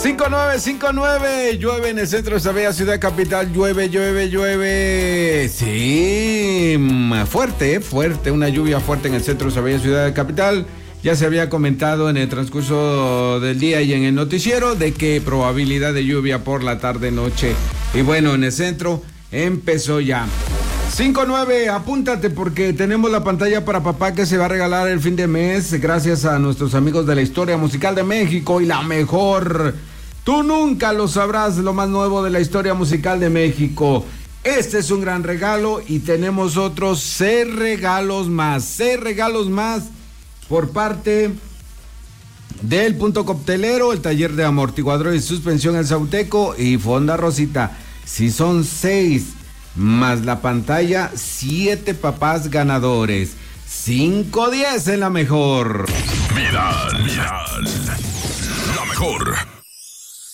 5959, llueve en el centro de esta bella ciudad capital, llueve. Sí, fuerte, una lluvia fuerte en el centro de esta bella ciudad capital. Ya se había comentado en el transcurso del día y en el noticiero de que probabilidad de lluvia por la tarde-noche. Y bueno, en el centro empezó ya. 59, apúntate porque tenemos la pantalla para papá que se va a regalar el fin de mes gracias a nuestros amigos de la historia musical de México y la mejor. Tú nunca lo sabrás, lo más nuevo de la historia musical de México. Este es un gran regalo y tenemos otros 6 regalos más por parte del Punto Coctelero, el taller de amortiguadores y suspensión El Sauteco y Fonda Rosita. Si son 6 más la pantalla, 7 papás ganadores. 5-10 en la mejor. Viral. La mejor.